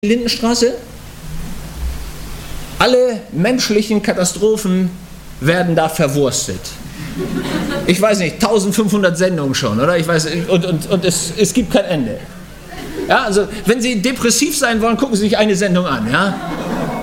Lindenstraße? Alle menschlichen Katastrophen werden da verwurstet. Ich weiß nicht, 1500 Sendungen schon, oder? Ich weiß, und es gibt kein Ende. Ja, also, wenn Sie depressiv sein wollen, gucken Sie sich eine Sendung an, ja?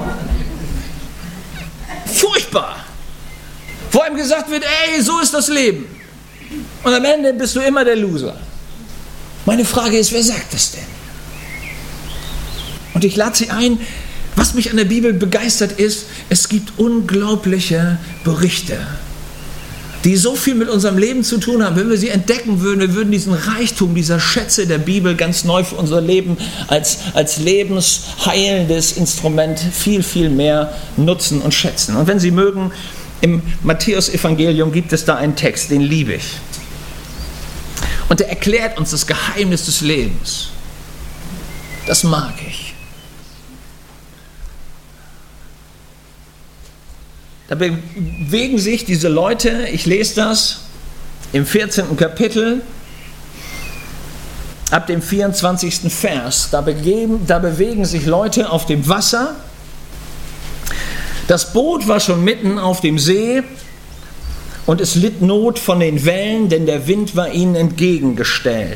Furchtbar! Wo einem gesagt wird, ey, so ist das Leben. Und am Ende bist du immer der Loser. Meine Frage ist, wer sagt das denn? Und ich lade Sie ein, was mich an der Bibel begeistert ist, es gibt unglaubliche Berichte, die so viel mit unserem Leben zu tun haben. Wenn wir sie entdecken würden, wir würden diesen Reichtum dieser Schätze der Bibel ganz neu für unser Leben als lebensheilendes Instrument viel, viel mehr nutzen und schätzen. Und wenn Sie mögen, im Matthäus-Evangelium gibt es da einen Text, den liebe ich. Und der erklärt uns das Geheimnis des Lebens. Das mag ich. Da bewegen sich diese Leute, ich lese das im 14. Kapitel, ab dem 24. Vers, da bewegen sich Leute auf dem Wasser. Das Boot war schon mitten auf dem See und es litt Not von den Wellen, denn der Wind war ihnen entgegengestellt.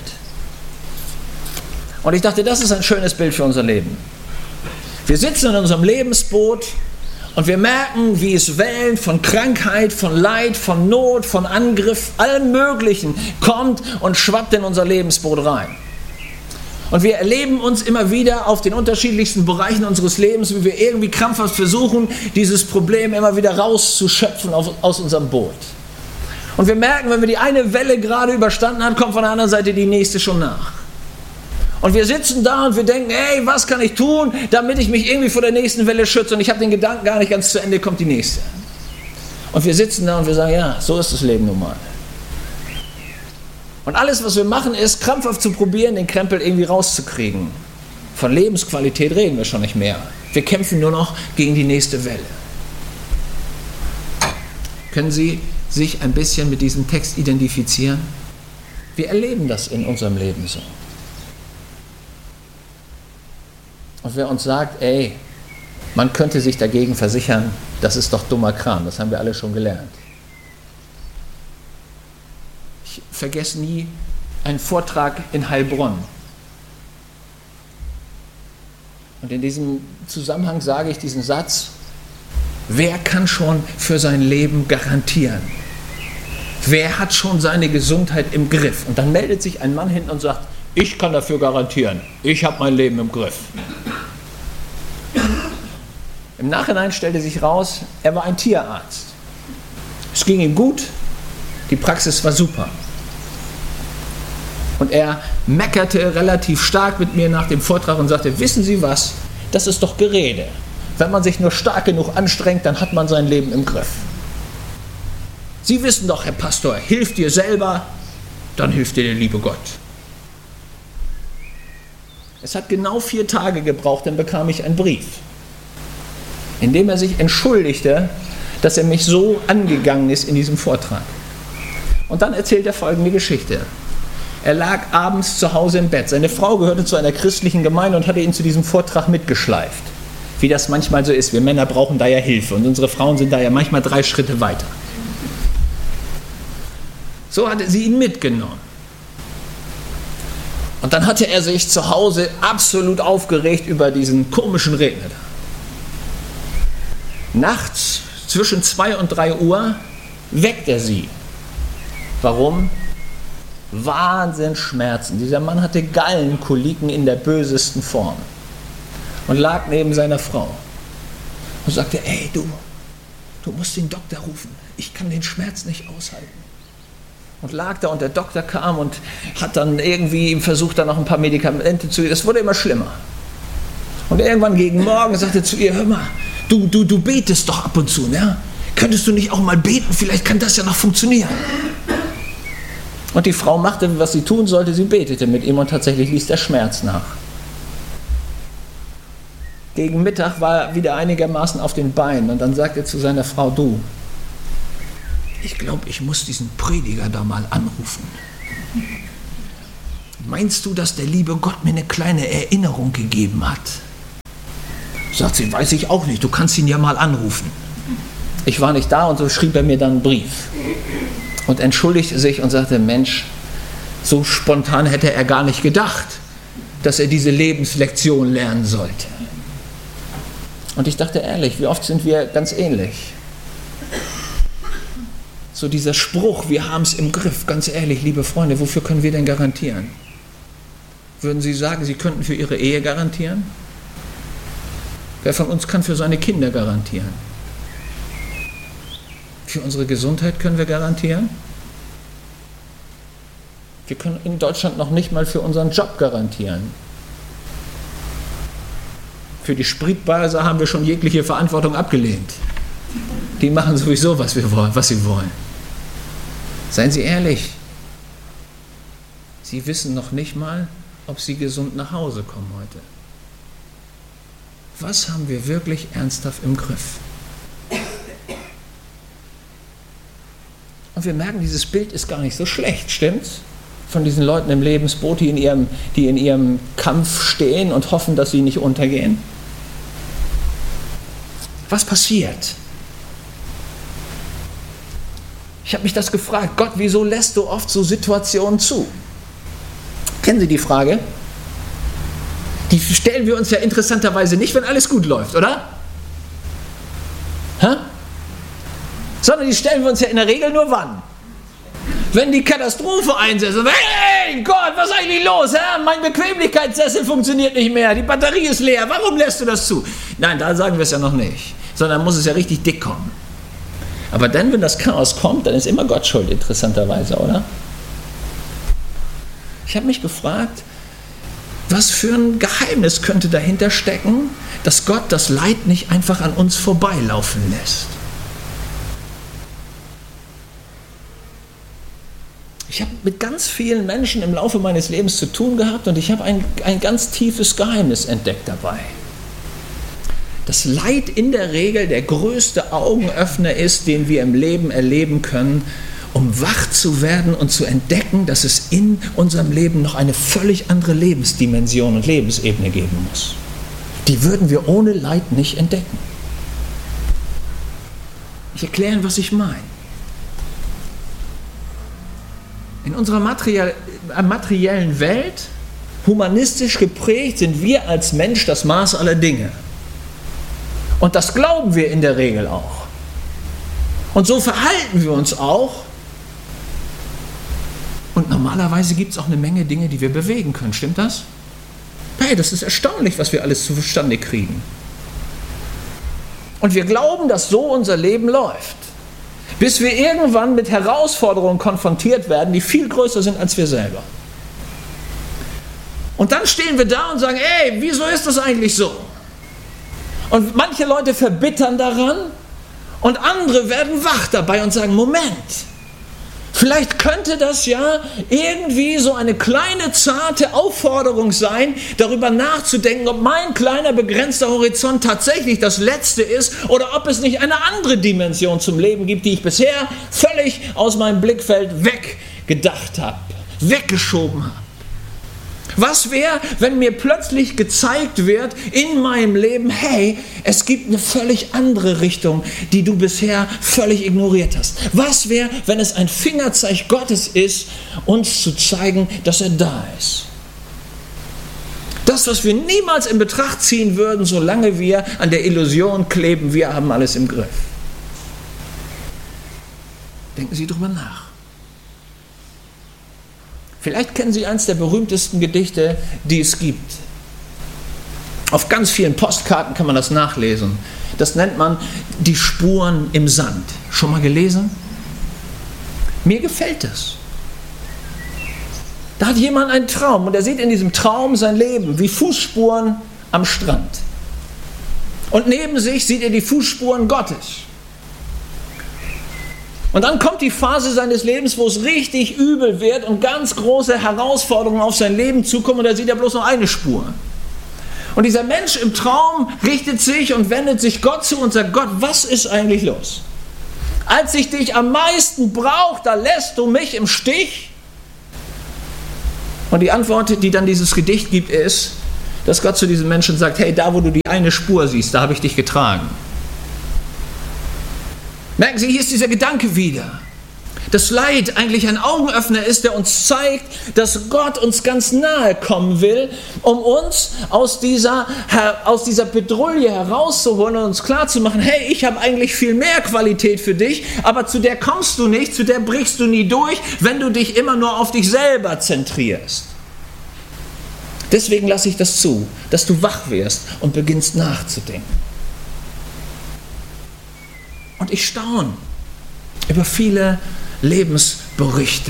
Und ich dachte, das ist ein schönes Bild für unser Leben. Wir sitzen in unserem Lebensboot und wir merken, wie es Wellen von Krankheit, von Leid, von Not, von Angriff, allem Möglichen kommt und schwappt in unser Lebensboot rein. Und wir erleben uns immer wieder auf den unterschiedlichsten Bereichen unseres Lebens, wie wir irgendwie krampfhaft versuchen, dieses Problem immer wieder rauszuschöpfen aus unserem Boot. Und wir merken, wenn wir die eine Welle gerade überstanden haben, kommt von der anderen Seite die nächste schon nach. Und wir sitzen da und wir denken, hey, was kann ich tun, damit ich mich irgendwie vor der nächsten Welle schütze? Und ich habe den Gedanken gar nicht ganz zu Ende, kommt die nächste. Und wir sitzen da und wir sagen, ja, so ist das Leben nun mal. Und alles, was wir machen, ist, krampfhaft zu probieren, den Krempel irgendwie rauszukriegen. Von Lebensqualität reden wir schon nicht mehr. Wir kämpfen nur noch gegen die nächste Welle. Können Sie sich ein bisschen mit diesem Text identifizieren? Wir erleben das in unserem Leben so. Und wer uns sagt, ey, man könnte sich dagegen versichern, das ist doch dummer Kram, das haben wir alle schon gelernt. Ich vergesse nie einen Vortrag in Heilbronn. Und in diesem Zusammenhang sage ich diesen Satz, wer kann schon für sein Leben garantieren? Wer hat schon seine Gesundheit im Griff? Und dann meldet sich ein Mann hinten und sagt, ich kann dafür garantieren, ich habe mein Leben im Griff. Im Nachhinein stellte sich raus, er war ein Tierarzt. Es ging ihm gut, die Praxis war super. Und er meckerte relativ stark mit mir nach dem Vortrag und sagte, wissen Sie was, das ist doch Gerede. Wenn man sich nur stark genug anstrengt, dann hat man sein Leben im Griff. Sie wissen doch, Herr Pastor, hilf dir selber, dann hilft dir der liebe Gott. Es hat genau 4 Tage gebraucht, dann bekam ich einen Brief, in dem er sich entschuldigte, dass er mich so angegangen ist in diesem Vortrag. Und dann erzählt er folgende Geschichte. Er lag abends zu Hause im Bett. Seine Frau gehörte zu einer christlichen Gemeinde und hatte ihn zu diesem Vortrag mitgeschleift. Wie das manchmal so ist. Wir Männer brauchen da ja Hilfe und unsere Frauen sind da ja manchmal 3 Schritte weiter. So hatte sie ihn mitgenommen. Und dann hatte er sich zu Hause absolut aufgeregt über diesen komischen Redner. Nachts zwischen 2 und 3 Uhr weckt er sie. Warum? Wahnsinnsschmerzen. Dieser Mann hatte Gallenkoliken in der bösesten Form und lag neben seiner Frau und sagte, ey, du musst den Doktor rufen. Ich kann den Schmerz nicht aushalten. Und lag da und der Doktor kam und hat dann irgendwie versucht, da noch ein paar Medikamente zu ihr. Das wurde immer schlimmer. Und irgendwann gegen Morgen sagte er zu ihr, hör mal, du betest doch ab und zu, ne? Könntest du nicht auch mal beten? Vielleicht kann das ja noch funktionieren. Und die Frau machte, was sie tun sollte, sie betete mit ihm und tatsächlich ließ der Schmerz nach. Gegen Mittag war er wieder einigermaßen auf den Beinen und dann sagte er zu seiner Frau, du, ich glaube, ich muss diesen Prediger da mal anrufen. Meinst du, dass der liebe Gott mir eine kleine Erinnerung gegeben hat? Sagt sie, weiß ich auch nicht, du kannst ihn ja mal anrufen. Ich war nicht da und so schrieb er mir dann einen Brief und entschuldigte sich und sagte, Mensch, so spontan hätte er gar nicht gedacht, dass er diese Lebenslektion lernen sollte. Und ich dachte ehrlich, wie oft sind wir ganz ähnlich? So dieser Spruch, wir haben es im Griff, ganz ehrlich, liebe Freunde, wofür können wir denn garantieren? Würden Sie sagen, Sie könnten für Ihre Ehe garantieren? Wer von uns kann für seine Kinder garantieren? Für unsere Gesundheit können wir garantieren? Wir können in Deutschland noch nicht mal für unseren Job garantieren. Für die Spritpreise haben wir schon jegliche Verantwortung abgelehnt. Die machen sowieso, was sie wollen. Seien Sie ehrlich. Sie wissen noch nicht mal, ob Sie gesund nach Hause kommen heute. Was haben wir wirklich ernsthaft im Griff? Und wir merken, dieses Bild ist gar nicht so schlecht, stimmt's? Von diesen Leuten im Lebensboot, die in ihrem Kampf stehen und hoffen, dass sie nicht untergehen. Was passiert? Ich habe mich das gefragt, Gott, wieso lässt du oft so Situationen zu? Kennen Sie die Frage? Die stellen wir uns ja interessanterweise nicht, wenn alles gut läuft, oder? Hä? Sondern die stellen wir uns ja in der Regel nur wann? Wenn die Katastrophe einsetzt. Hey Gott, was ist eigentlich los? Hä? Mein Bequemlichkeitssessel funktioniert nicht mehr, die Batterie ist leer, warum lässt du das zu? Nein, da sagen wir es ja noch nicht, sondern muss es ja richtig dick kommen. Aber dann, wenn das Chaos kommt, dann ist immer Gott schuld, interessanterweise, oder? Ich habe mich gefragt, was für ein Geheimnis könnte dahinter stecken, dass Gott das Leid nicht einfach an uns vorbeilaufen lässt. Ich habe mit ganz vielen Menschen im Laufe meines Lebens zu tun gehabt und ich habe ein ganz tiefes Geheimnis entdeckt dabei. Das Leid in der Regel der größte Augenöffner ist, den wir im Leben erleben können, um wach zu werden und zu entdecken, dass es in unserem Leben noch eine völlig andere Lebensdimension und Lebensebene geben muss. Die würden wir ohne Leid nicht entdecken. Ich erkläre, was ich meine. In unserer materiellen Welt, humanistisch geprägt, sind wir als Mensch das Maß aller Dinge. Und das glauben wir in der Regel auch. Und so verhalten wir uns auch. Und normalerweise gibt es auch eine Menge Dinge, die wir bewegen können. Stimmt das? Hey, das ist erstaunlich, was wir alles zustande kriegen. Und wir glauben, dass so unser Leben läuft. Bis wir irgendwann mit Herausforderungen konfrontiert werden, die viel größer sind als wir selber. Und dann stehen wir da und sagen, ey, wieso ist das eigentlich so? Und manche Leute verbittern daran und andere werden wach dabei und sagen, Moment, vielleicht könnte das ja irgendwie so eine kleine, zarte Aufforderung sein, darüber nachzudenken, ob mein kleiner, begrenzter Horizont tatsächlich das Letzte ist oder ob es nicht eine andere Dimension zum Leben gibt, die ich bisher völlig aus meinem Blickfeld weggedacht habe, weggeschoben habe. Was wäre, wenn mir plötzlich gezeigt wird in meinem Leben, hey, es gibt eine völlig andere Richtung, die du bisher völlig ignoriert hast? Was wäre, wenn es ein Fingerzeig Gottes ist, uns zu zeigen, dass er da ist? Das, was wir niemals in Betracht ziehen würden, solange wir an der Illusion kleben, wir haben alles im Griff. Denken Sie drüber nach. Vielleicht kennen Sie eines der berühmtesten Gedichte, die es gibt. Auf ganz vielen Postkarten kann man das nachlesen. Das nennt man die Spuren im Sand. Schon mal gelesen? Mir gefällt das. Da hat jemand einen Traum und er sieht in diesem Traum sein Leben wie Fußspuren am Strand. Und neben sich sieht er die Fußspuren Gottes. Und dann kommt die Phase seines Lebens, wo es richtig übel wird und ganz große Herausforderungen auf sein Leben zukommen und da sieht er bloß noch eine Spur. Und dieser Mensch im Traum richtet sich und wendet sich Gott zu und sagt, Gott, was ist eigentlich los? Als ich dich am meisten brauche, da lässt du mich im Stich. Und die Antwort, die dann dieses Gedicht gibt, ist, dass Gott zu diesem Menschen sagt, hey, da wo du die eine Spur siehst, da habe ich dich getragen. Merken Sie, hier ist dieser Gedanke wieder. Dass Leid eigentlich ein Augenöffner ist, der uns zeigt, dass Gott uns ganz nahe kommen will, um uns aus dieser Bedrulle herauszuholen und uns klarzumachen, hey, ich habe eigentlich viel mehr Qualität für dich, aber zu der kommst du nicht, zu der brichst du nie durch, wenn du dich immer nur auf dich selber zentrierst. Deswegen lasse ich das zu, dass du wach wirst und beginnst nachzudenken. Und ich staune über viele Lebensberichte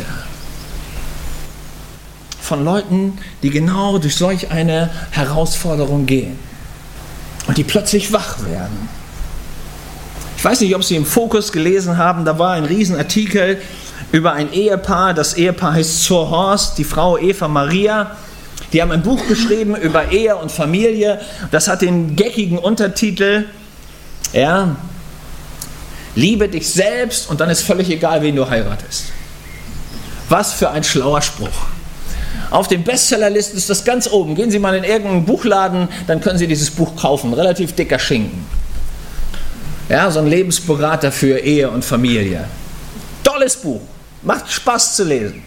von Leuten, die genau durch solch eine Herausforderung gehen und die plötzlich wach werden. Ich weiß nicht, ob Sie im Fokus gelesen haben, da war ein Riesenartikel über ein Ehepaar. Das Ehepaar heißt Zurhorst, die Frau Eva Maria. Die haben ein Buch geschrieben über Ehe und Familie. Das hat den geckigen Untertitel, ja, liebe dich selbst und dann ist völlig egal, wen du heiratest. Was für ein schlauer Spruch. Auf den Bestsellerlisten ist das ganz oben. Gehen Sie mal in irgendeinen Buchladen, dann können Sie dieses Buch kaufen. Relativ dicker Schinken. Ja, so ein Lebensberater für Ehe und Familie. Tolles Buch. Macht Spaß zu lesen.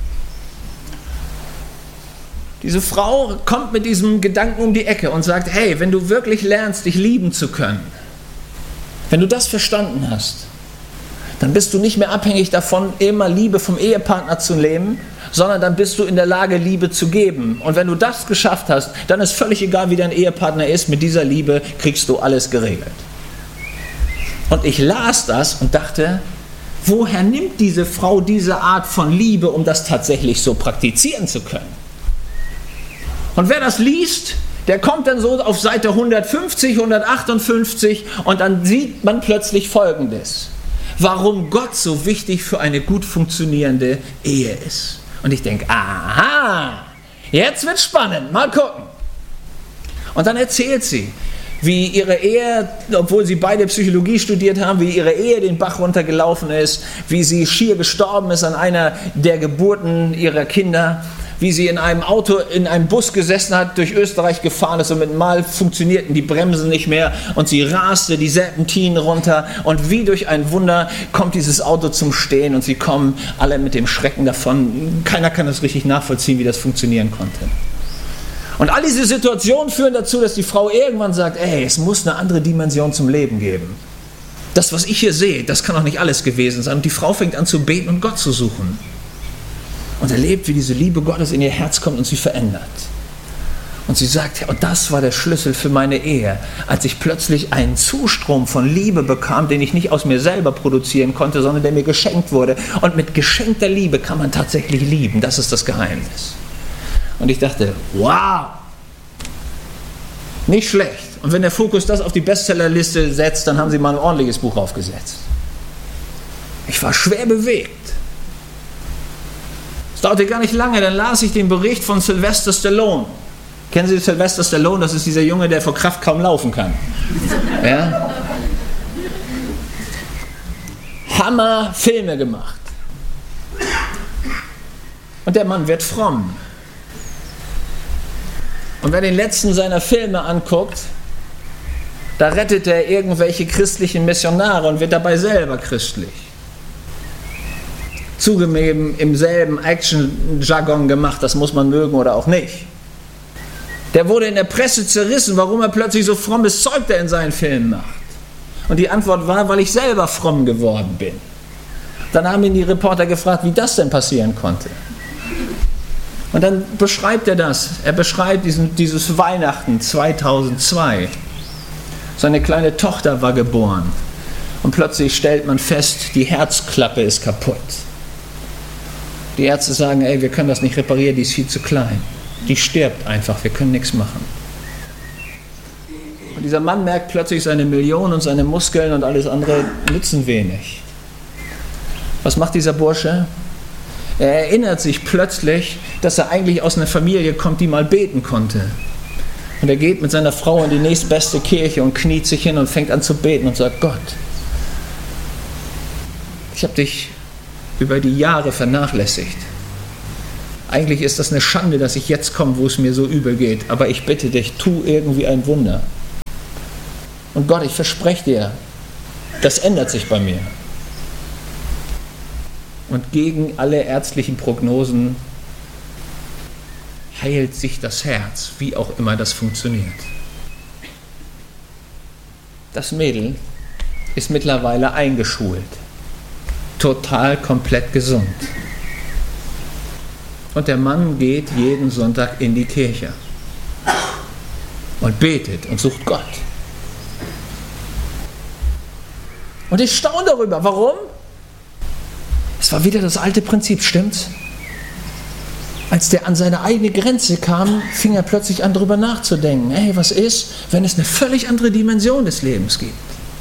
Diese Frau kommt mit diesem Gedanken um die Ecke und sagt, hey, wenn du wirklich lernst, dich lieben zu können, wenn du das verstanden hast, dann bist du nicht mehr abhängig davon, immer Liebe vom Ehepartner zu nehmen, sondern dann bist du in der Lage, Liebe zu geben. Und wenn du das geschafft hast, dann ist völlig egal, wie dein Ehepartner ist, mit dieser Liebe kriegst du alles geregelt. Und ich las das und dachte, woher nimmt diese Frau diese Art von Liebe, um das tatsächlich so praktizieren zu können? Und wer das liest, der kommt dann so auf Seite 150, 158 und dann sieht man plötzlich Folgendes. Warum Gott so wichtig für eine gut funktionierende Ehe ist. Und ich denke, aha, jetzt wird spannend, mal gucken. Und dann erzählt sie, wie ihre Ehe, obwohl sie beide Psychologie studiert haben, wie ihre Ehe den Bach runtergelaufen ist, wie sie schier gestorben ist an einer der Geburten ihrer Kinder, wie sie in einem Auto, in einem Bus gesessen hat, durch Österreich gefahren ist und mit Mal funktionierten die Bremsen nicht mehr und sie raste die Serpentinen runter und wie durch ein Wunder kommt dieses Auto zum Stehen und sie kommen alle mit dem Schrecken davon. Keiner kann das richtig nachvollziehen, wie das funktionieren konnte. Und all diese Situationen führen dazu, dass die Frau irgendwann sagt, ey, es muss eine andere Dimension zum Leben geben. Das, was ich hier sehe, das kann doch nicht alles gewesen sein. Und die Frau fängt an zu beten und Gott zu suchen. Und erlebt, wie diese Liebe Gottes in ihr Herz kommt und sie verändert. Und sie sagt, ja, und das war der Schlüssel für meine Ehe, als ich plötzlich einen Zustrom von Liebe bekam, den ich nicht aus mir selber produzieren konnte, sondern der mir geschenkt wurde. Und mit geschenkter Liebe kann man tatsächlich lieben. Das ist das Geheimnis. Und ich dachte, wow, nicht schlecht. Und wenn der Fokus das auf die Bestsellerliste setzt, dann haben sie mal ein ordentliches Buch aufgesetzt. Ich war schwer bewegt. Es dauerte gar nicht lange, dann las ich den Bericht von Sylvester Stallone. Kennen Sie Sylvester Stallone? Das ist dieser Junge, der vor Kraft kaum laufen kann. Ja? Hammer Filme gemacht. Und der Mann wird fromm. Und wer den letzten seiner Filme anguckt, da rettet er irgendwelche christlichen Missionare und wird dabei selber christlich. Zugegeben im selben Action-Jargon gemacht, das muss man mögen oder auch nicht. Der wurde in der Presse zerrissen, warum er plötzlich so frommes Zeug da in seinen Filmen macht. Und die Antwort war, weil ich selber fromm geworden bin. Dann haben ihn die Reporter gefragt, wie das denn passieren konnte. Und dann beschreibt er das. Er beschreibt dieses Weihnachten 2002. Seine kleine Tochter war geboren. Und plötzlich stellt man fest, die Herzklappe ist kaputt. Die Ärzte sagen, ey, wir können das nicht reparieren, die ist viel zu klein. Die stirbt einfach, wir können nichts machen. Und dieser Mann merkt plötzlich, seine Millionen und seine Muskeln und alles andere nützen wenig. Was macht dieser Bursche? Er erinnert sich plötzlich, dass er eigentlich aus einer Familie kommt, die mal beten konnte. Und er geht mit seiner Frau in die nächstbeste Kirche und kniet sich hin und fängt an zu beten und sagt, Gott, ich habe dich über die Jahre vernachlässigt. eigentlich ist das eine Schande, dass ich jetzt komme, wo es mir so übel geht, aber ich bitte dich, tu irgendwie ein Wunder. Und Gott, ich verspreche dir, das ändert sich bei mir. Und gegen alle ärztlichen Prognosen heilt sich das Herz, wie auch immer das funktioniert. Das Mädel ist mittlerweile eingeschult, total komplett gesund. Und der Mann geht jeden Sonntag in die Kirche und betet und sucht Gott. Und ich staune darüber. Warum? Es war wieder das alte Prinzip, stimmt's? Als der an seine eigene Grenze kam, fing er plötzlich an, darüber nachzudenken. Hey, was ist, wenn es eine völlig andere Dimension des Lebens gibt?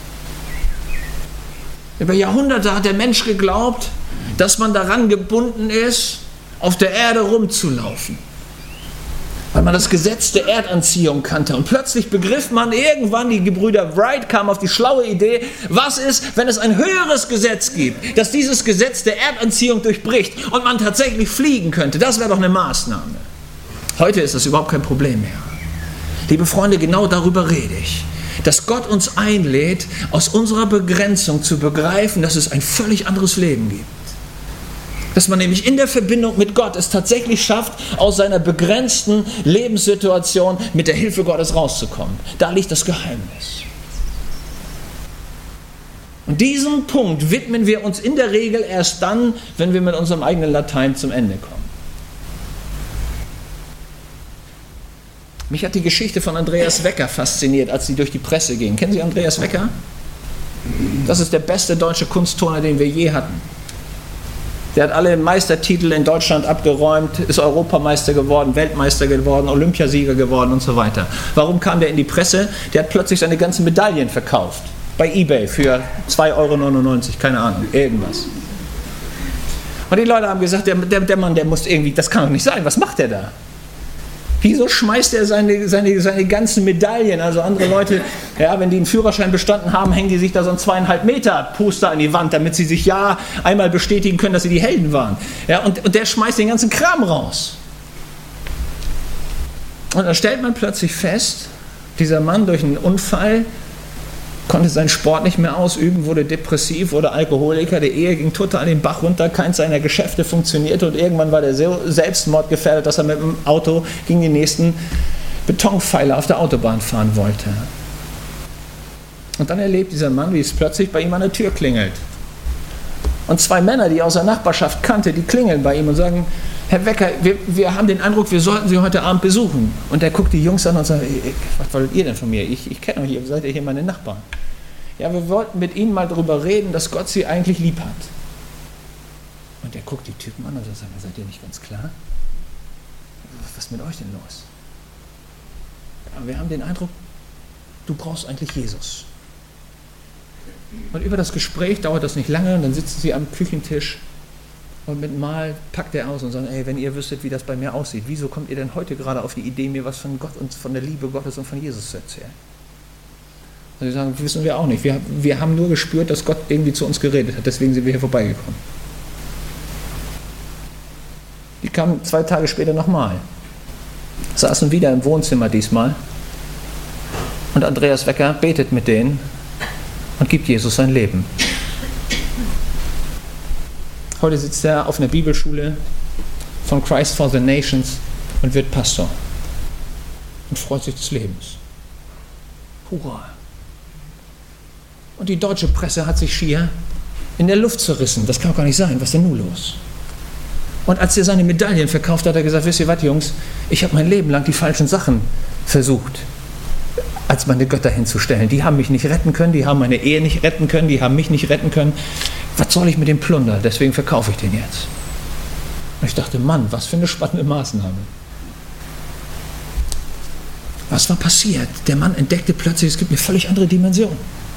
Über Jahrhunderte hat der Mensch geglaubt, dass man daran gebunden ist, auf der Erde rumzulaufen. Weil man das Gesetz der Erdanziehung kannte. Und plötzlich begriff man irgendwann, die Gebrüder Wright kamen auf die schlaue Idee, was ist, wenn es ein höheres Gesetz gibt, das dieses Gesetz der Erdanziehung durchbricht und man tatsächlich fliegen könnte. Das wäre doch eine Maßnahme. Heute ist das überhaupt kein Problem mehr. Liebe Freunde, genau darüber rede ich. Dass Gott uns einlädt, aus unserer Begrenzung zu begreifen, dass es ein völlig anderes Leben gibt. Dass man nämlich in der Verbindung mit Gott es tatsächlich schafft, aus seiner begrenzten Lebenssituation mit der Hilfe Gottes rauszukommen. Da liegt das Geheimnis. Und diesen Punkt widmen wir uns in der Regel erst dann, wenn wir mit unserem eigenen Latein zum Ende kommen. Mich hat die Geschichte von Andreas Wecker fasziniert, als sie durch die Presse ging. Kennen Sie Andreas Wecker? Das ist der beste deutsche Kunstturner, den wir je hatten. Der hat alle Meistertitel in Deutschland abgeräumt, ist Europameister geworden, Weltmeister geworden, Olympiasieger geworden und so weiter. Warum kam der in die Presse? Der hat plötzlich seine ganzen Medaillen verkauft. Bei eBay für 2,99 €, keine Ahnung, irgendwas. Und die Leute haben gesagt, der Mann, der muss irgendwie, das kann doch nicht sein, was macht der da? Wieso schmeißt er seine ganzen Medaillen? Also andere Leute, ja, wenn die einen Führerschein bestanden haben, hängen die sich da so ein 2,5 Meter Poster an die Wand, damit sie sich ja einmal bestätigen können, dass sie die Helden waren. Ja, und der schmeißt den ganzen Kram raus. Und dann stellt man plötzlich fest, dieser Mann durch einen Unfall konnte seinen Sport nicht mehr ausüben, wurde depressiv, wurde Alkoholiker, die Ehe ging total den Bach runter, keins seiner Geschäfte funktionierte und irgendwann war der so selbstmordgefährdet, dass er mit dem Auto gegen die nächsten Betonpfeiler auf der Autobahn fahren wollte. Und dann erlebt dieser Mann, wie es plötzlich bei ihm an der Tür klingelt. Und 2 Männer, die er aus der Nachbarschaft kannte, die klingeln bei ihm und sagen, Herr Wecker, wir haben den Eindruck, wir sollten Sie heute Abend besuchen. Und er guckt die Jungs an und sagt, was wollt ihr denn von mir? Ich kenne euch, ihr seid ja hier meine Nachbarn. Ja, wir wollten mit Ihnen mal darüber reden, dass Gott Sie eigentlich lieb hat. Und er guckt die Typen an und sagt, seid ihr nicht ganz klar? Was ist mit euch denn los? Ja, wir haben den Eindruck, du brauchst eigentlich Jesus. Und über das Gespräch dauert das nicht lange und dann sitzen sie am Küchentisch und mit Mal packt er aus und sagt, ey, wenn ihr wüsstet, wie das bei mir aussieht, wieso kommt ihr denn heute gerade auf die Idee, mir was von Gott und von der Liebe Gottes und von Jesus zu erzählen? Und sie sagen, wissen wir auch nicht. Wir haben nur gespürt, dass Gott irgendwie zu uns geredet hat, deswegen sind wir hier vorbeigekommen. Die kamen 2 Tage später nochmal, saßen wieder im Wohnzimmer diesmal und Andreas Wecker betet mit denen und gibt Jesus sein Leben. Heute sitzt er auf einer Bibelschule von Christ for the Nations und wird Pastor und freut sich des Lebens. Hurra! Und die deutsche Presse hat sich schier in der Luft zerrissen. Das kann doch gar nicht sein. Was ist denn nun los? Und als er seine Medaillen verkauft hat, hat er gesagt, wisst ihr was, Jungs, ich habe mein Leben lang die falschen Sachen versucht, als meine Götter hinzustellen. Die haben mich nicht retten können, die haben meine Ehe nicht retten können, die haben mich nicht retten können. Was soll ich mit dem Plunder? Deswegen verkaufe ich den jetzt. Und ich dachte, Mann, was für eine spannende Maßnahme. Was war passiert? Der Mann entdeckte plötzlich, es gibt eine völlig andere Dimension.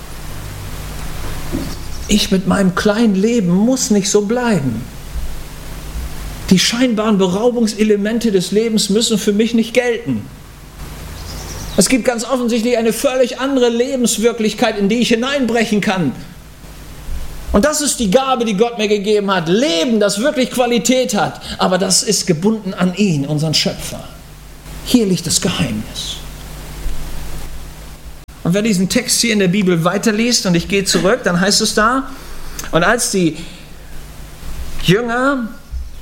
Ich mit meinem kleinen Leben muss nicht so bleiben. Die scheinbaren Beraubungselemente des Lebens müssen für mich nicht gelten. Es gibt ganz offensichtlich eine völlig andere Lebenswirklichkeit, in die ich hineinbrechen kann. Und das ist die Gabe, die Gott mir gegeben hat. Leben, das wirklich Qualität hat. Aber das ist gebunden an ihn, unseren Schöpfer. Hier liegt das Geheimnis. Und wer diesen Text hier in der Bibel weiterliest, und ich gehe zurück, dann heißt es da, und als die Jünger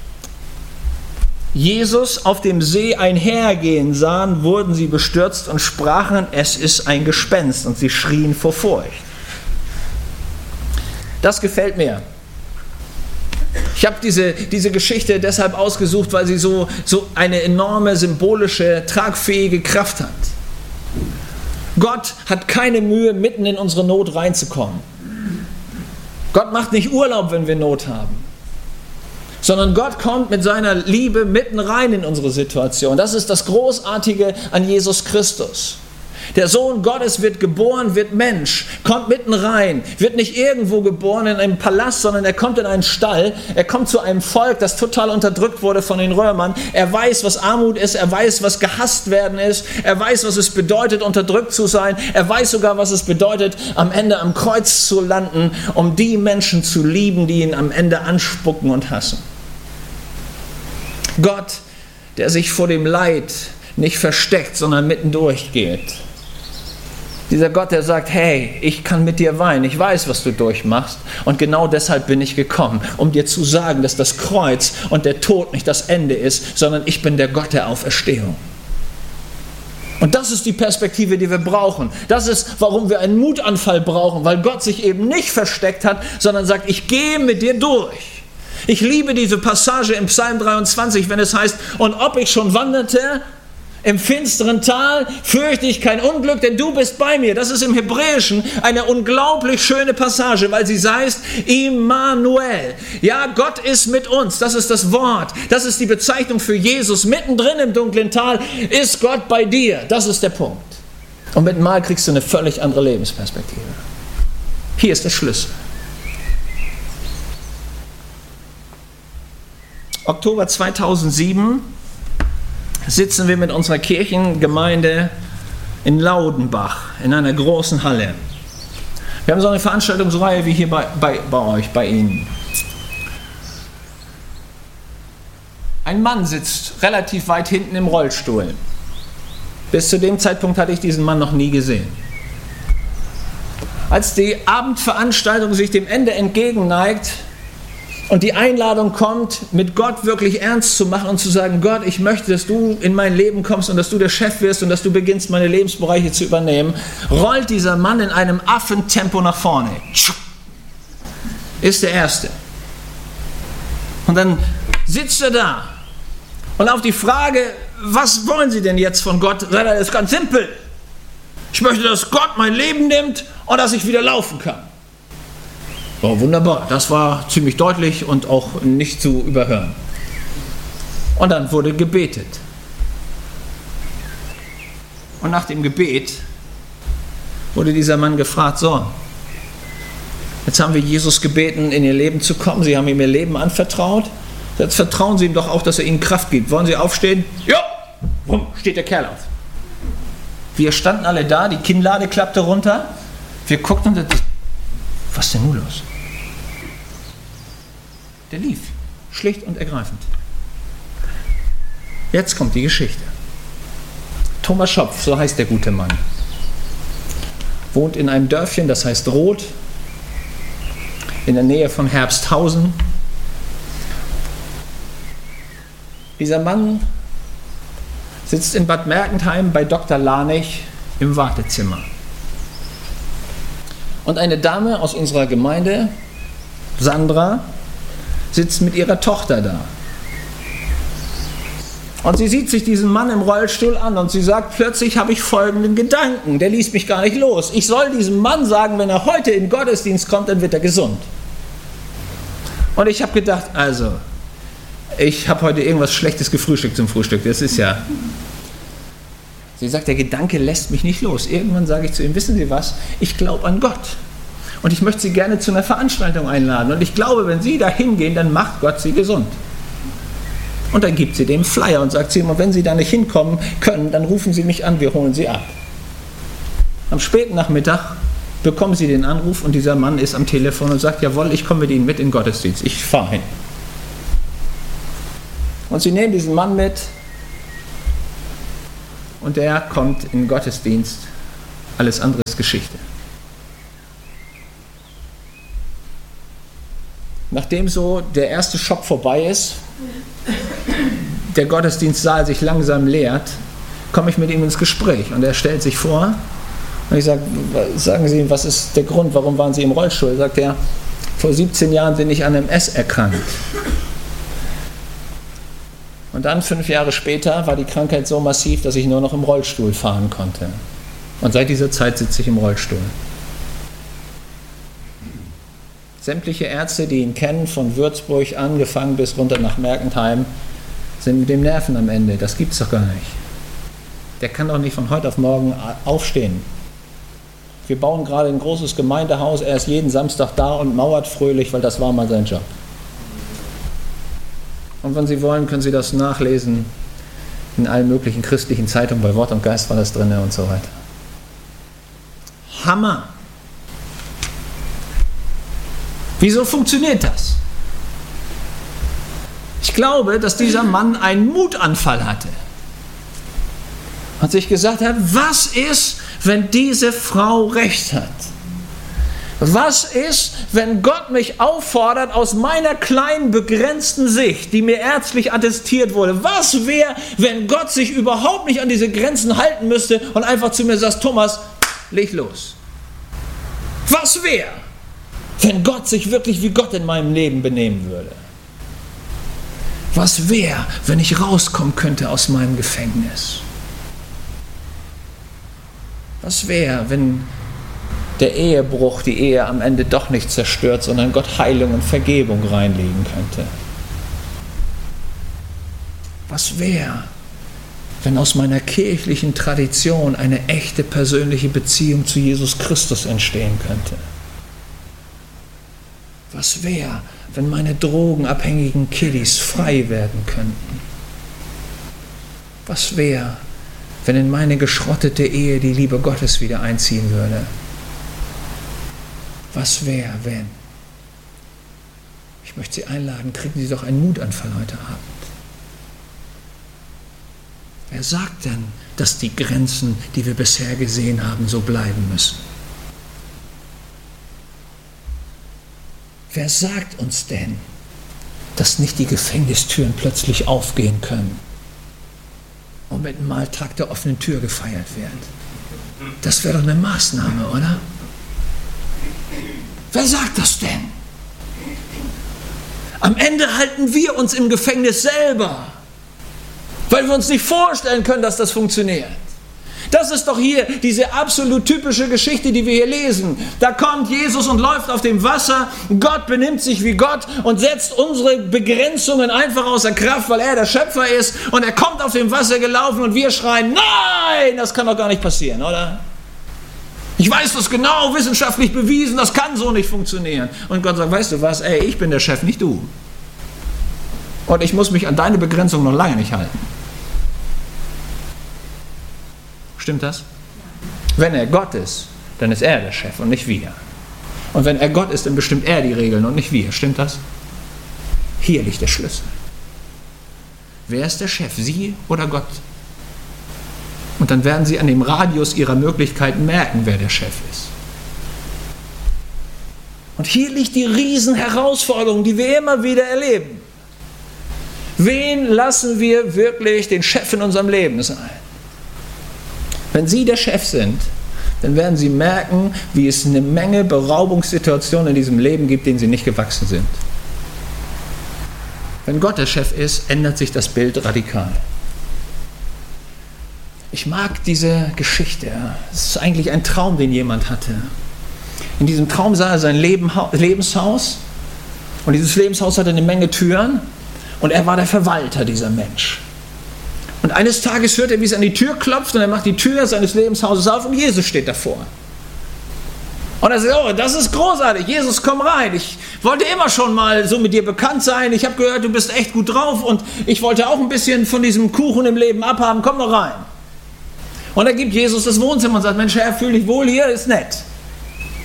Jesus auf dem See einhergehen sahen, wurden sie bestürzt und sprachen, es ist ein Gespenst, und sie schrien vor Furcht. Das gefällt mir. Ich habe diese Geschichte deshalb ausgesucht, weil sie so eine enorme symbolische, tragfähige Kraft hat. Gott hat keine Mühe, mitten in unsere Not reinzukommen. Gott macht nicht Urlaub, wenn wir Not haben, sondern Gott kommt mit seiner Liebe mitten rein in unsere Situation. Das ist das Großartige an Jesus Christus. Der Sohn Gottes wird geboren, wird Mensch, kommt mitten rein, wird nicht irgendwo geboren in einem Palast, sondern er kommt in einen Stall, er kommt zu einem Volk, das total unterdrückt wurde von den Römern. Er weiß, was Armut ist, er weiß, was gehasst werden ist, er weiß, was es bedeutet, unterdrückt zu sein, er weiß sogar, was es bedeutet, am Ende am Kreuz zu landen, um die Menschen zu lieben, die ihn am Ende anspucken und hassen. Gott, der sich vor dem Leid nicht versteckt, sondern mitten durchgeht. Dieser Gott, der sagt, hey, ich kann mit dir weinen, ich weiß, was du durchmachst, und genau deshalb bin ich gekommen, um dir zu sagen, dass das Kreuz und der Tod nicht das Ende ist, sondern ich bin der Gott der Auferstehung. Und das ist die Perspektive, die wir brauchen. Das ist, warum wir einen Mutanfall brauchen, weil Gott sich eben nicht versteckt hat, sondern sagt, ich gehe mit dir durch. Ich liebe diese Passage im Psalm 23, wenn es heißt, und ob ich schon wanderte im finsteren Tal, fürchte ich kein Unglück, denn du bist bei mir. Das ist im Hebräischen eine unglaublich schöne Passage, weil sie heißt Immanuel. Ja, Gott ist mit uns. Das ist das Wort. Das ist die Bezeichnung für Jesus. Mittendrin im dunklen Tal ist Gott bei dir. Das ist der Punkt. Und mit dem Mal kriegst du eine völlig andere Lebensperspektive. Hier ist der Schlüssel. Oktober 2007 sitzen wir mit unserer Kirchengemeinde in Laudenbach in einer großen Halle. Wir haben so eine Veranstaltungsreihe wie hier bei euch, bei Ihnen. Ein Mann sitzt relativ weit hinten im Rollstuhl. Bis zu dem Zeitpunkt hatte ich diesen Mann noch nie gesehen. Als die Abendveranstaltung sich dem Ende entgegenneigt, und die Einladung kommt, mit Gott wirklich ernst zu machen und zu sagen, Gott, ich möchte, dass du in mein Leben kommst und dass du der Chef wirst und dass du beginnst, meine Lebensbereiche zu übernehmen, rollt dieser Mann in einem Affentempo nach vorne. Ist der Erste. Und dann sitzt er da. Und auf die Frage, was wollen Sie denn jetzt von Gott, sagt er, das ist ganz simpel. Ich möchte, dass Gott mein Leben nimmt und dass ich wieder laufen kann. Oh, wunderbar, das war ziemlich deutlich und auch nicht zu überhören. Und dann wurde gebetet. Und nach dem Gebet wurde dieser Mann gefragt, so, jetzt haben wir Jesus gebeten, in ihr Leben zu kommen, Sie haben ihm ihr Leben anvertraut, jetzt vertrauen Sie ihm doch auch, dass er Ihnen Kraft gibt. Wollen Sie aufstehen? Ja! Bumm, steht der Kerl auf. Wir standen alle da, die Kinnlade klappte runter, wir guckten und was ist denn nun los? Der lief, schlicht und ergreifend. Jetzt kommt die Geschichte. Thomas Schopf, so heißt der gute Mann, wohnt in einem Dörfchen, das heißt Roth, in der Nähe von Herbsthausen. Dieser Mann sitzt in Bad Mergentheim bei Dr. Lanich im Wartezimmer. Und eine Dame aus unserer Gemeinde, Sandra, sitzt mit ihrer Tochter da. Und sie sieht sich diesen Mann im Rollstuhl an und sie sagt, plötzlich habe ich folgenden Gedanken, der ließ mich gar nicht los. Ich soll diesem Mann sagen, wenn er heute in den Gottesdienst kommt, dann wird er gesund. Und ich habe gedacht, also, ich habe heute irgendwas Schlechtes gefrühstückt zum Frühstück, das ist ja... Sie sagt, der Gedanke lässt mich nicht los. Irgendwann sage ich zu ihm, wissen Sie was, ich glaube an Gott. Und ich möchte Sie gerne zu einer Veranstaltung einladen. Und ich glaube, wenn Sie da hingehen, dann macht Gott Sie gesund. Und dann gibt sie dem Flyer und sagt sie immer, wenn Sie da nicht hinkommen können, dann rufen Sie mich an, wir holen Sie ab. Am späten Nachmittag bekommen sie den Anruf und dieser Mann ist am Telefon und sagt, jawohl, ich komme mit Ihnen mit in den Gottesdienst, ich fahre hin. Und sie nehmen diesen Mann mit und der kommt in den Gottesdienst, alles andere ist Geschichte. Nachdem so der erste Schock vorbei ist, der Gottesdienstsaal sich langsam leert, komme ich mit ihm ins Gespräch und er stellt sich vor und ich sage, sagen Sie, was ist der Grund, warum waren Sie im Rollstuhl? Sagt er, vor 17 Jahren bin ich an MS erkrankt. Und dann 5 Jahre später war die Krankheit so massiv, dass ich nur noch im Rollstuhl fahren konnte. Und seit dieser Zeit sitze ich im Rollstuhl. Sämtliche Ärzte, die ihn kennen, von Würzburg angefangen bis runter nach Mergentheim, sind mit dem Nerven am Ende. Das gibt's doch gar nicht. Der kann doch nicht von heute auf morgen aufstehen. Wir bauen gerade ein großes Gemeindehaus, er ist jeden Samstag da und mauert fröhlich, weil das war mal sein Job. Und wenn Sie wollen, können Sie das nachlesen in allen möglichen christlichen Zeitungen, bei Wort und Geist war das drin und so weiter. Hammer! Wieso funktioniert das? Ich glaube, dass dieser Mann einen Mutanfall hatte und sich gesagt hat, was ist, wenn diese Frau recht hat? Was ist, wenn Gott mich auffordert aus meiner kleinen, begrenzten Sicht, die mir ärztlich attestiert wurde? Was wäre, wenn Gott sich überhaupt nicht an diese Grenzen halten müsste und einfach zu mir sagt, Thomas, leg los. Was wäre, wenn Gott sich wirklich wie Gott in meinem Leben benehmen würde? Was wäre, wenn ich rauskommen könnte aus meinem Gefängnis? Was wäre, wenn der Ehebruch die Ehe am Ende doch nicht zerstört, sondern Gott Heilung und Vergebung reinlegen könnte? Was wäre, wenn aus meiner kirchlichen Tradition eine echte persönliche Beziehung zu Jesus Christus entstehen könnte? Was wäre, wenn meine drogenabhängigen Kiddies frei werden könnten? Was wäre, wenn in meine geschrottete Ehe die Liebe Gottes wieder einziehen würde? Was wäre, wenn? Ich möchte Sie einladen, kriegen Sie doch einen Mutanfall heute Abend. Wer sagt denn, dass die Grenzen, die wir bisher gesehen haben, so bleiben müssen? Wer sagt uns denn, dass nicht die Gefängnistüren plötzlich aufgehen können und mit einem Maltag der offenen Tür gefeiert wird? Das wäre doch eine Maßnahme, oder? Wer sagt das denn? Am Ende halten wir uns im Gefängnis selber, weil wir uns nicht vorstellen können, dass das funktioniert. Das ist doch hier diese absolut typische Geschichte, die wir hier lesen. Da kommt Jesus und läuft auf dem Wasser. Gott benimmt sich wie Gott und setzt unsere Begrenzungen einfach außer Kraft, weil er der Schöpfer ist. Und er kommt auf dem Wasser gelaufen und wir schreien, nein, das kann doch gar nicht passieren, oder? Ich weiß das genau, wissenschaftlich bewiesen, das kann so nicht funktionieren. Und Gott sagt, weißt du was, ich bin der Chef, nicht du. Und ich muss mich an deine Begrenzung noch lange nicht halten. Stimmt das? Wenn er Gott ist, dann ist er der Chef und nicht wir. Und wenn er Gott ist, dann bestimmt er die Regeln und nicht wir. Stimmt das? Hier liegt der Schlüssel. Wer ist der Chef, Sie oder Gott? Und dann werden Sie an dem Radius Ihrer Möglichkeiten merken, wer der Chef ist. Und hier liegt die Riesenherausforderung, die wir immer wieder erleben. Wen lassen wir wirklich den Chef in unserem Leben sein? Wenn Sie der Chef sind, dann werden Sie merken, wie es eine Menge Beraubungssituationen in diesem Leben gibt, denen Sie nicht gewachsen sind. Wenn Gott der Chef ist, ändert sich das Bild radikal. Ich mag diese Geschichte. Es ist eigentlich ein Traum, den jemand hatte. In diesem Traum sah er sein Lebenshaus und dieses Lebenshaus hatte eine Menge Türen und er war der Verwalter dieser Mensch. Und eines Tages hört er, wie es an die Tür klopft und er macht die Tür seines Lebenshauses auf und Jesus steht davor. Und er sagt, oh, das ist großartig, Jesus, komm rein. Ich wollte immer schon mal so mit dir bekannt sein. Ich habe gehört, du bist echt gut drauf und ich wollte auch ein bisschen von diesem Kuchen im Leben abhaben. Komm doch rein. Und er gibt Jesus das Wohnzimmer und sagt, Mensch, Herr, fühl dich wohl hier, ist nett.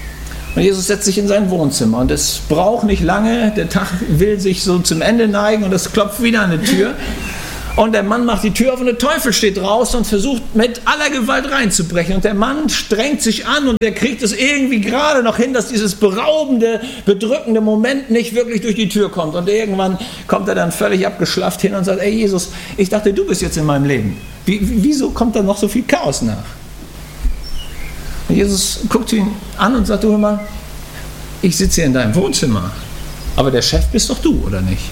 Und Jesus setzt sich in sein Wohnzimmer und es braucht nicht lange, der Tag will sich so zum Ende neigen und es klopft wieder an die Tür. Und der Mann macht die Tür auf und der Teufel steht draußen und versucht mit aller Gewalt reinzubrechen. Und der Mann strengt sich an und er kriegt es irgendwie gerade noch hin, dass dieses beraubende, bedrückende Moment nicht wirklich durch die Tür kommt. Und irgendwann kommt er dann völlig abgeschlafft hin und sagt, ey Jesus, ich dachte, du bist jetzt in meinem Leben. Wieso kommt da noch so viel Chaos nach? Und Jesus guckt ihn an und sagt, du hör mal, ich sitze hier in deinem Wohnzimmer, aber der Chef bist doch du, oder nicht?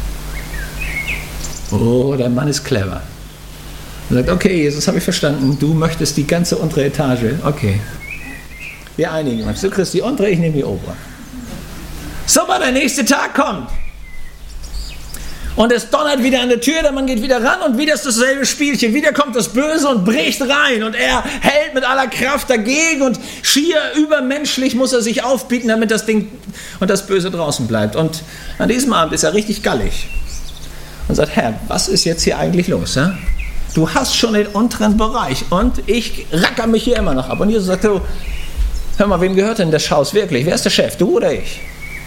Oh, der Mann ist clever. Er sagt, okay, Jesus, habe ich verstanden, du möchtest die ganze untere Etage. Okay, wir einigen uns. Du kriegst die untere, ich nehme die obere. So, aber der nächste Tag kommt. Und es donnert wieder an der Tür, der Mann geht wieder ran und wieder ist dasselbe Spielchen. Wieder kommt das Böse und bricht rein und er hält mit aller Kraft dagegen und schier übermenschlich muss er sich aufbieten, damit das Ding und das Böse draußen bleibt. Und an diesem Abend ist er richtig gallig und sagt, Herr, was ist jetzt hier eigentlich los? Ja? Du hast schon den unteren Bereich und ich racker mich hier immer noch ab. Und Jesus sagt, du, hör mal, wem gehört denn das Haus wirklich? Wer ist der Chef, du oder ich?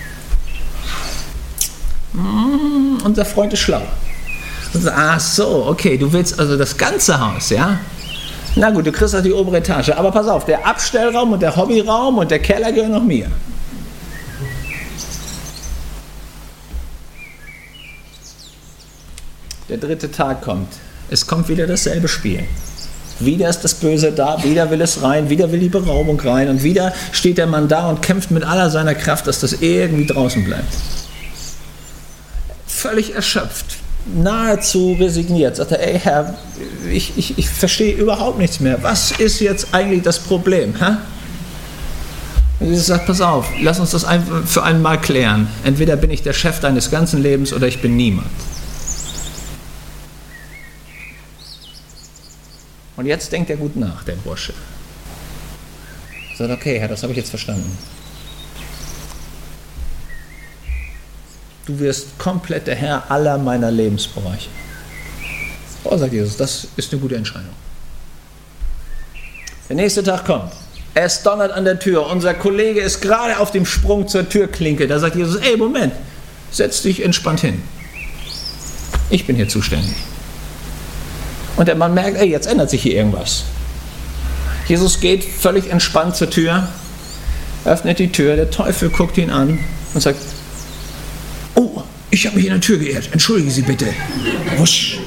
Unser Freund ist schlau. Und sagt, ach so, okay, du willst also das ganze Haus, ja? Na gut, du kriegst auch die obere Etage, aber pass auf, der Abstellraum und der Hobbyraum und der Keller gehören noch mir. Der dritte Tag kommt. Es kommt wieder dasselbe Spiel. Wieder ist das Böse da, wieder will es rein, wieder will die Beraubung rein und wieder steht der Mann da und kämpft mit aller seiner Kraft, dass das irgendwie draußen bleibt. Völlig erschöpft, nahezu resigniert, sagt er, ey Herr, ich verstehe überhaupt nichts mehr. Was ist jetzt eigentlich das Problem? Hä? Und Jesus sagt, pass auf, lass uns das für einmal klären. Entweder bin ich der Chef deines ganzen Lebens oder ich bin niemand. Und jetzt denkt er gut nach, der Bursche. Er sagt, okay, Herr, das habe ich jetzt verstanden. Du wirst komplett der Herr aller meiner Lebensbereiche. Oh, sagt Jesus, das ist eine gute Entscheidung. Der nächste Tag kommt. Es donnert an der Tür. Unser Kollege ist gerade auf dem Sprung zur Türklinke. Da sagt Jesus, ey, Moment, setz dich entspannt hin. Ich bin hier zuständig. Und der Mann merkt, ey, jetzt ändert sich hier irgendwas. Jesus geht völlig entspannt zur Tür, öffnet die Tür, der Teufel guckt ihn an und sagt, oh, ich habe mich in der Tür geirrt, entschuldigen Sie bitte. Wusch.